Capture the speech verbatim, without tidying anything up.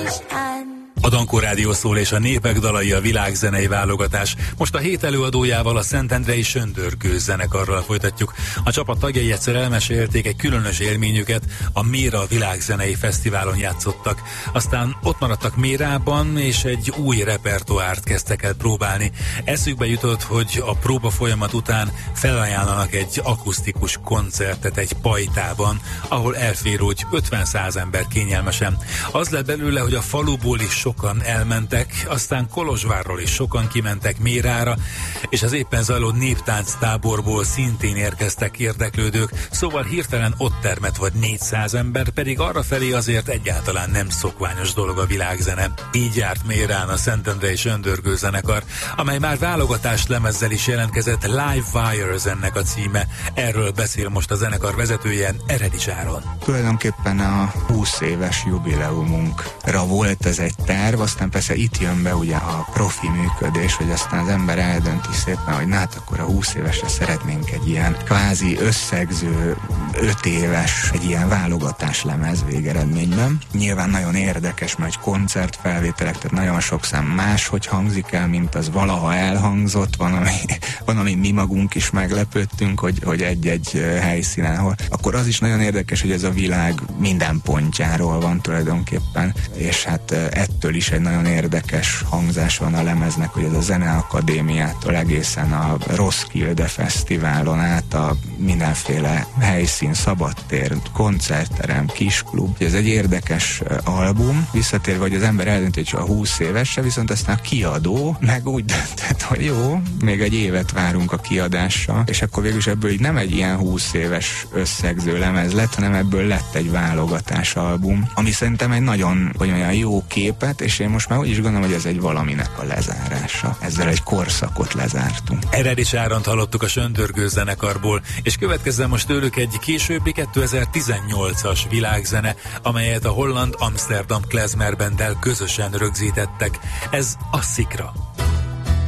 A Dankó Rádió szól és a népek dalai a világzenei válogatás. Most a hét előadójával, a Szentendrei Söndörgő zenekarral folytatjuk. A csapat tagjai egyszer elmesélték egy különös élményüket, a Méra világzenei fesztiválon játszottak. Aztán ott maradtak Mérában, és egy új repertoárt kezdtek el próbálni. Eszükbe jutott, hogy a próba folyamat után felajánlanak egy akusztikus koncertet egy pajtában, ahol elfér úgy ötven-száz ember kényelmesen. Az lett belőle, hogy a faluból is sokan elmentek, aztán Kolozsvárról is sokan kimentek Mérára, és az éppen zajló néptánc táborból szintén érkeztek érdeklődők, szóval hirtelen ott termett vagy négyszáz ember, pedig arrafelé azért egyáltalán nem szokványos dolog a világzene. Így járt Mérán a Szentendrei Söndörgő zenekar, amely már válogatás lemezzel is jelentkezett, Live Wires ennek a címe. Erről beszél most a zenekar vezetője, Eredis Áron. Tulajdonképpen a húsz éves jubileumunkra volt ez egy terv, aztán persze itt jön be ugye a profi működés, hogy aztán az ember eldönti szépen, hogy na hát akkor a húsz évesre szeretnénk egy ilyen kvázi összegző öt éves, egy ilyen válogatás lemez végeredményben. Nyilván nagyon érdekes, mert egy koncertfelvételek, tehát nagyon sok szám máshogy hangzik el, mint az valaha elhangzott, van, ami, van, ami mi magunk is meglepődtünk, hogy, hogy egy-egy helyszínen, ahol. Akkor az is nagyon érdekes, hogy ez a világ minden pontjáról van tulajdonképpen, és hát ettől is egy nagyon érdekes hangzás van a lemeznek, hogy ez a Zeneakadémiától egészen a Roskilde Fesztiválon át a mindenféle helyszín, szabadtér, koncertterem, kisklub. Ez egy érdekes album, visszatérve, hogy az ember eldönti, hogy a húsz évesre, viszont aztán a kiadó meg úgy döntött, hogy jó, még egy évet várunk a kiadással, és akkor végülis ebből így nem egy ilyen húsz éves összegző lemez lett, hanem ebből lett egy válogatás album, ami szerintem egy nagyon, hogy olyan jó képet, és én most már úgy is gondolom, hogy ez egy valaminek a lezárása. Ezzel egy korszakot lezártunk. Eredis Áront hallottuk a Söndörgő zenekarból, és következzen most tőlük egy későbbi kétezer-tizennyolcas világzene, amelyet a holland Amsterdam Klezmer Banddel közösen rögzítettek. Ez a Szikra.